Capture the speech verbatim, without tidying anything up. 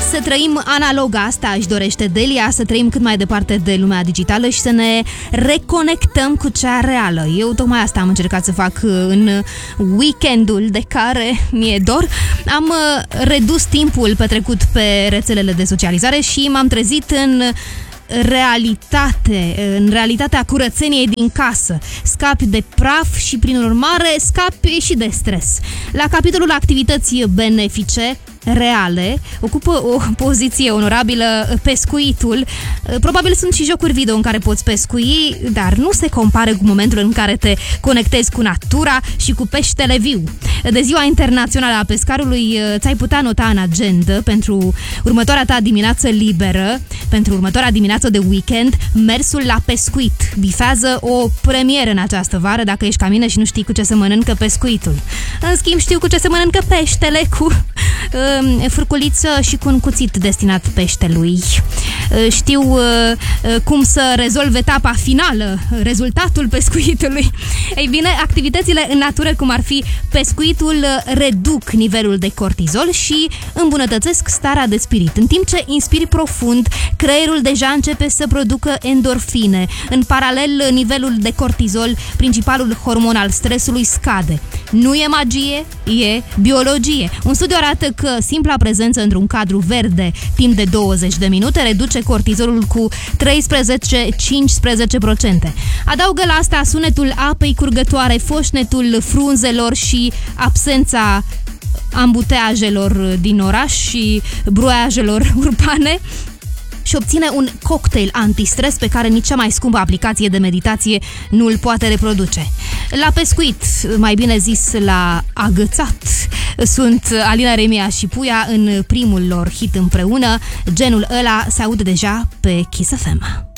să trăim analog, asta își dorește Delia, să trăim cât mai departe de lumea digitală și să ne reconectăm cu cea reală. Eu tocmai asta am încercat să fac în weekendul de care mi-e dor. Am redus timpul petrecut pe rețelele de socializare și m-am trezit în realitate, în realitatea curățeniei din casă. Scapi de praf și, prin urmare, scapi și de stres. La capitolul activități benefice reale, ocupă o poziție onorabilă pescuitul. Probabil sunt și jocuri video în care poți pescui, dar nu se compară cu momentul în care te conectezi cu natura și cu peștele viu. De Ziua Internațională a Pescarului ți-ai putea nota în agenda pentru următoarea ta dimineață liberă, pentru următoarea dimineață de weekend, mersul la pescuit. Bifează o premieră în această vară dacă ești ca mine și nu știi cu ce se mănâncă pescuitul. În schimb, știu cu ce se mănâncă peștele, cu uh, furculiță și cu un cuțit destinat peștelui. Uh, știu uh, cum să rezolv etapa finală, rezultatul pescuitului. Ei bine, activitățile în natură, cum ar fi pescuitul, reduc nivelul de cortizol și îmbunătățesc starea de spirit. În timp ce inspiri profund, creierul deja începe să producă endorfine. În paralel, nivelul de cortizol, principalul hormon al stresului, scade. Nu e magie, e biologie. Un studiu arată că simpla prezență într-un cadru verde timp de douăzeci de minute reduce cortizolul cu treisprezece - cincisprezece la sută. Adaugă la asta sunetul apei curgătoare, foșnetul frunzelor și absența ambuteajelor din oraș și bruiajelor urbane și obține un cocktail antistres pe care nici cea mai scumpă aplicație de meditație nu îl poate reproduce. La pescuit, mai bine zis la agățat, sunt Alina Remia și Puia în primul lor hit împreună. Genul ăla se aude deja pe Kiss F M.